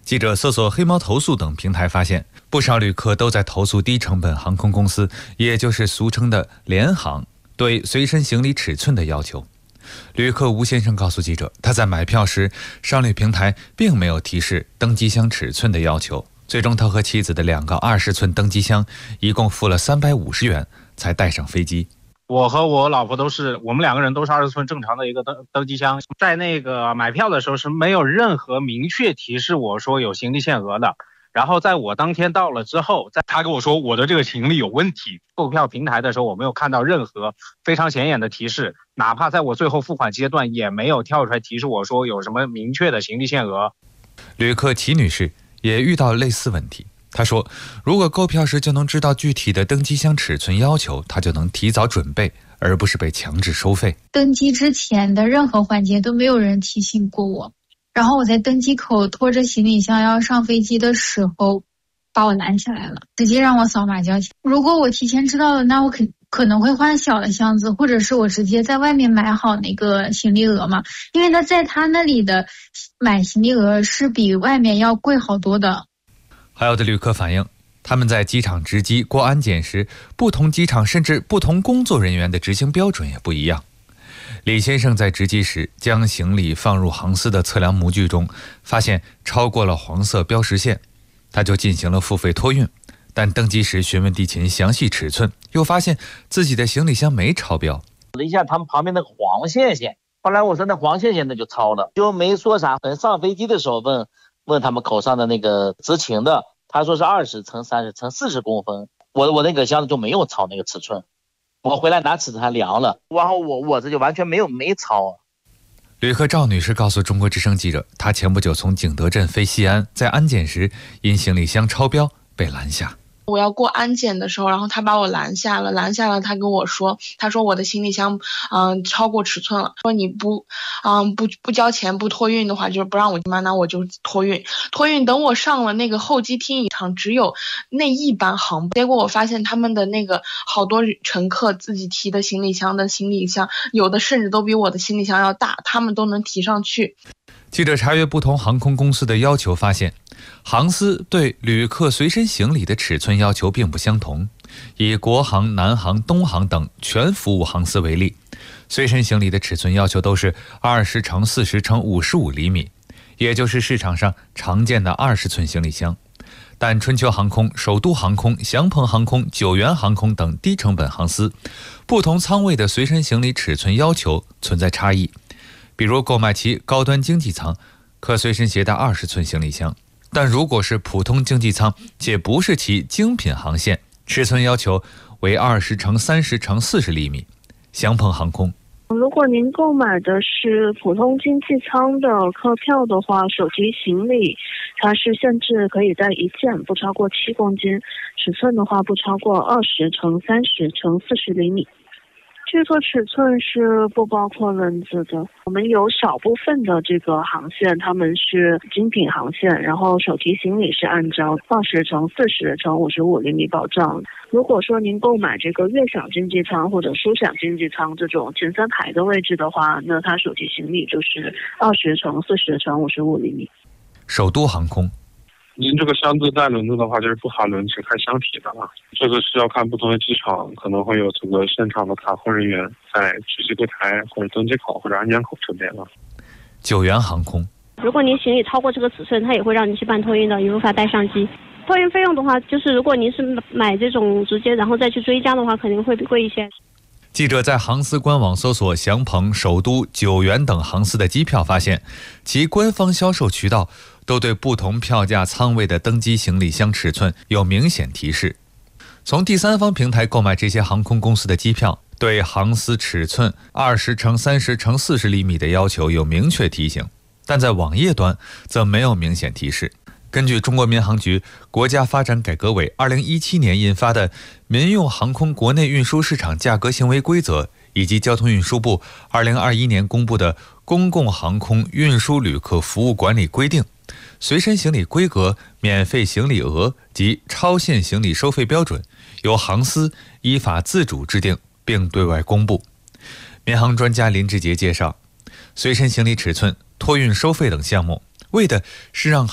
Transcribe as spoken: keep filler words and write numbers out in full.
记者搜索黑猫投诉等平台发现，不少旅客都在投诉低成本航空公司，也就是俗称的联航对随身行李尺寸的要求。旅客吴先生告诉记者，他在买票时，商旅平台并没有提示登机箱尺寸的要求。最终，他和妻子的两个二十寸登机箱，一共付了三百五十元，才带上飞机。 我和我老婆都是，我们两个人都是二十寸正常的一个登登机箱。在那个买票的时候是没有任何明确提示我说有行李限额的。然后在我当天到了之后，在他跟我说我的这个行李有问题。购票平台的时候，我没有看到任何非常显眼的提示，哪怕在我最后付款阶段也没有跳出来提示我说有什么明确的行李限额。 旅客齐女士也遇到类似问题。他说，如果购票时就能知道具体的登机箱尺寸要求，他就能提早准备，而不是被强制收费。 登机之前的任何环节都没有人提醒过我，然后我在登机口拖着行李箱要上飞机的时候，把我拦起来了，直接让我扫码交钱。如果我提前知道了，那我肯可能会换小的箱子，或者是我直接在外面买好那个行李额嘛，因为他在他那里的买行李额是比外面要贵好多的。 还有的旅客反映，他们在机场值机过安检时，不同机场甚至不同工作人员的执行标准也不一样。李先生在值机时将行李放入航司的测量模具中，发现超过了黄色标识线，他就进行了付费托运。但登机时询问地勤详细尺寸，又发现自己的行李箱没超标。 了一下他们旁边那个黄线线，后来我说那黄线线那就超了，就没说啥。等上飞机的时候问问他们口上的那个执勤的，他说是二十乘三十乘四十公分，我我那个箱子就没有超那个尺寸。我回来拿尺寸还量了，然后我我这就完全没有没超。 旅客赵女士告诉中国之声记者，她前不久从景德镇飞西安，在安检时因行李箱超标被拦下。 我要过安检的时候，然后他把我拦下了，拦下了，他跟我说，他说我的行李箱，嗯、呃，超过尺寸了，说你不，嗯、呃，不不交钱不托运的话，就是不让我进嘛，那我就托运，托运。等我上了那个候机厅，场只有那一班航班，结果我发现他们的那个好多乘客自己提的行李箱的行李箱，有的甚至都比我的行李箱要大，他们都能提上去。 记者查阅不同航空公司的要求发现，航司对旅客随身行李的尺寸要求并不相同。以国航、南航、东航等全服务航司为例，随身行李的尺寸要求都是二十乘四十乘五十五厘米，也就是市场上常见的二十寸行李箱。但春秋航空、首都航空、祥鹏航空、九元航空等低成本航司，不同舱位的随身行李尺寸要求存在差异。比如购买其高端经济舱，可随身携带二十寸行李箱，但如果是普通经济舱且不是其精品航线，尺寸要求为二十乘三十乘四十厘米。祥鹏航空， 如果您购买的是普通经济舱的客票的话，手提行李它是限制可以在一件不超过七公斤，尺寸的话不超过二十乘三十乘四十厘米。这个尺寸是不包括轮子的。我们有少部分的这个航线，他们是精品航线，然后手提行李是按照二十乘四十乘五十五厘米保障。如果说您购买这个悦享经济舱或者舒享经济舱这种前三排的位置的话，那它手提行李就是二十乘四十乘五十五厘米。 首都航空， 您这个箱子带轮子的话，就是不含轮，只看箱体的了。这个是要看不同的机场，可能会有这个现场的卡控人员在值机柜台或者登机口或者安检口这边了。 九元航空， 如果您行李超过这个尺寸，它也会让您去办托运的，也无法带上机。托运费用的话，就是如果您是买这种直接然后再去追加的话，肯定会贵一些。 记者在航司官网搜索祥鹏、首都、九元等航司的机票，发现其官方销售渠道都对不同票价舱位的登机行李箱尺寸有明显提示。从第三方平台购买这些航空公司的机票，对航司尺寸二十乘三十乘四十厘米的要求有明确提醒，但在网页端则没有明显提示。根据中国民航局国家发展改革委二零一七年印发的《民用航空国内运输市场价格行为规则》，以及交通运输部二零二一年公布的《公共航空运输旅客服务管理规定》，随身行李规格、免费行李额及超限行李收费标准由航司依法自主制定并对外公布。民航专家林志杰介绍，随身行李尺寸、托运收费等项目，为的是让